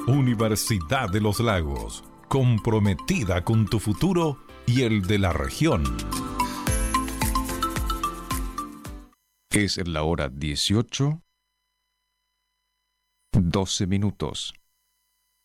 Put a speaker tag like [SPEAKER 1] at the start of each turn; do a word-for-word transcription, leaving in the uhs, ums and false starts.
[SPEAKER 1] Universidad de los Lagos, comprometida con tu futuro y el de la región.
[SPEAKER 2] Es la hora dieciocho, doce minutos.